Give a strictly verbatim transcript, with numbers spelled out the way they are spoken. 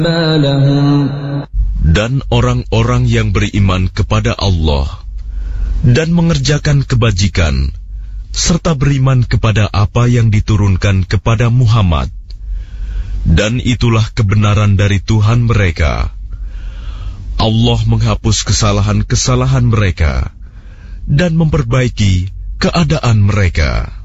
Dan orang-orang yang beriman kepada Allah dan mengerjakan kebajikan serta beriman kepada apa yang diturunkan kepada Muhammad, dan itulah kebenaran dari Tuhan mereka. Allah menghapus kesalahan-kesalahan mereka dan memperbaiki keadaan mereka.